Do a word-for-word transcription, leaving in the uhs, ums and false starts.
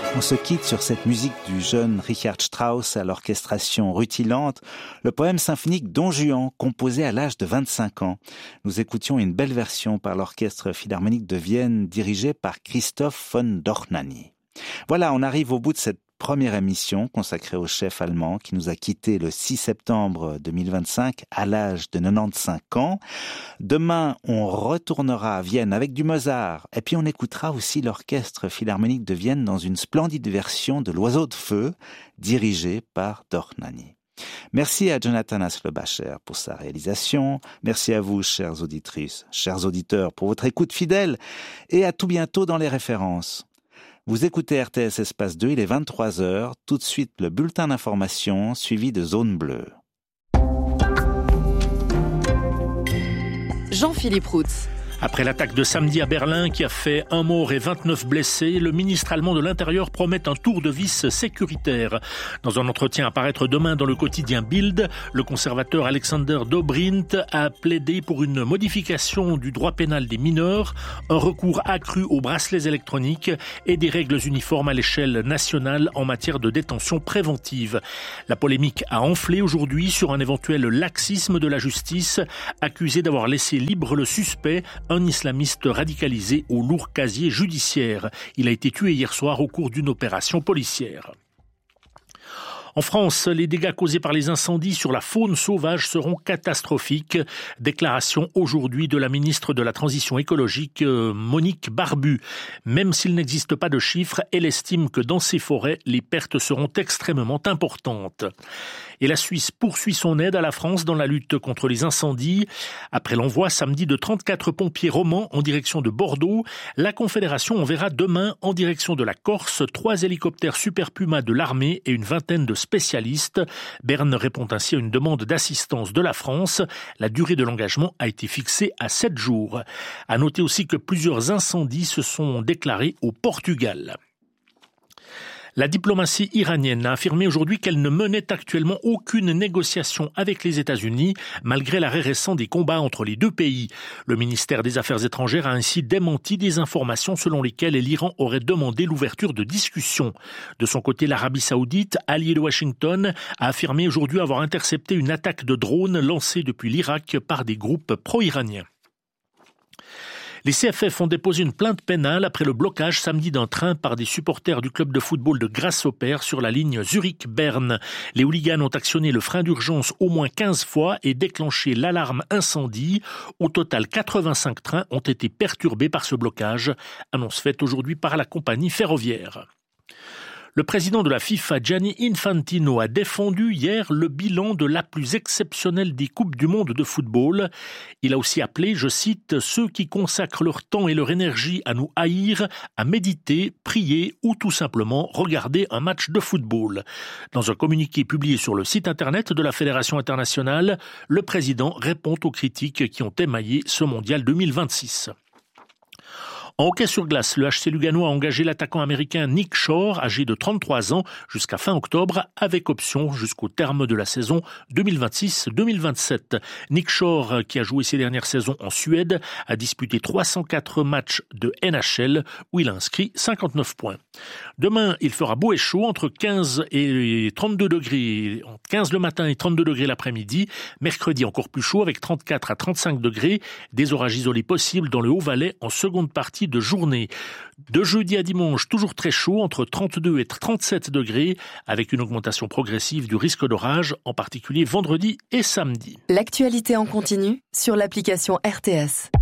On se quitte sur cette musique du jeune Richard Strauss à l'orchestration rutilante, le poème symphonique Don Juan, composé à l'âge de vingt-cinq ans. Nous écoutions une belle version par l'Orchestre Philharmonique de Vienne, dirigé par Christoph von Dohnanyi. Voilà, on arrive au bout de cette première émission consacrée au chef allemand qui nous a quittés le six septembre deux mille vingt-cinq à l'âge de quatre-vingt-quinze ans. Demain, on retournera à Vienne avec du Mozart et puis on écoutera aussi l'Orchestre Philharmonique de Vienne dans une splendide version de l'Oiseau de feu dirigée par Dohnanyi. Merci à Jonathan Aslebacher pour sa réalisation. Merci à vous, chères auditrices, chers auditeurs, pour votre écoute fidèle et à tout bientôt dans les références. Vous écoutez R T S Espace deux, il est vingt-trois heures. Tout de suite, le bulletin d'information suivi de Zone Bleue. Jean-Philippe Routz. Après l'attaque de samedi à Berlin qui a fait un mort et vingt-neuf blessés, le ministre allemand de l'Intérieur promet un tour de vis sécuritaire. Dans un entretien à paraître demain dans le quotidien Bild, le conservateur Alexander Dobrindt a plaidé pour une modification du droit pénal des mineurs, un recours accru aux bracelets électroniques et des règles uniformes à l'échelle nationale en matière de détention préventive. La polémique a enflé aujourd'hui sur un éventuel laxisme de la justice, accusé d'avoir laissé libre le suspect, un islamiste radicalisé au lourd casier judiciaire. Il a été tué hier soir au cours d'une opération policière. En France, les dégâts causés par les incendies sur la faune sauvage seront catastrophiques. Déclaration aujourd'hui de la ministre de la Transition écologique, Monique Barbu. Même s'il n'existe pas de chiffres, elle estime que dans ces forêts, les pertes seront extrêmement importantes. Et la Suisse poursuit son aide à la France dans la lutte contre les incendies. Après l'envoi samedi de trente-quatre pompiers romans en direction de Bordeaux, la Confédération enverra demain en direction de la Corse trois hélicoptères Super Puma de l'armée et une vingtaine de spécialistes. Berne répond ainsi à une demande d'assistance de la France. La durée de l'engagement a été fixée à sept jours. À noter aussi que plusieurs incendies se sont déclarés au Portugal. La diplomatie iranienne a affirmé aujourd'hui qu'elle ne menait actuellement aucune négociation avec les États-Unis, malgré l'arrêt récent des combats entre les deux pays. Le ministère des Affaires étrangères a ainsi démenti des informations selon lesquelles l'Iran aurait demandé l'ouverture de discussions. De son côté, l'Arabie saoudite, alliée de Washington, a affirmé aujourd'hui avoir intercepté une attaque de drone lancée depuis l'Irak par des groupes pro-iraniens. Les C F F ont déposé une plainte pénale après le blocage samedi d'un train par des supporters du club de football de Grasshopper sur la ligne Zurich-Berne. Les hooligans ont actionné le frein d'urgence au moins quinze fois et déclenché l'alarme incendie. Au total, quatre-vingt-cinq trains ont été perturbés par ce blocage, annonce faite aujourd'hui par la compagnie ferroviaire. Le président de la FIFA, Gianni Infantino, a défendu hier le bilan de la plus exceptionnelle des Coupes du monde de football. Il a aussi appelé, je cite, « ceux qui consacrent leur temps et leur énergie à nous haïr, à méditer, prier ou tout simplement regarder un match de football ». Dans un communiqué publié sur le site internet de la Fédération internationale, le président répond aux critiques qui ont émaillé ce mondial deux mille vingt-six. En hockey sur glace, le H C Lugano a engagé l'attaquant américain Nick Shore, âgé de trente-trois ans, jusqu'à fin octobre, avec option jusqu'au terme de la saison deux mille vingt-six deux mille vingt-sept. Nick Shore, qui a joué ses dernières saisons en Suède, a disputé trois cent quatre matchs de N H L, où il a inscrit cinquante-neuf points. Demain, il fera beau et chaud, entre quinze et trente-deux degrés, quinze le matin et trente-deux degrés l'après-midi. Mercredi, encore plus chaud, avec trente-quatre à trente-cinq degrés. Des orages isolés possibles dans le Haut-Valais en seconde partie de journée. De jeudi à dimanche, toujours très chaud, entre trente-deux et trente-sept degrés, avec une augmentation progressive du risque d'orage, en particulier vendredi et samedi. L'actualité en continu sur l'application R T S.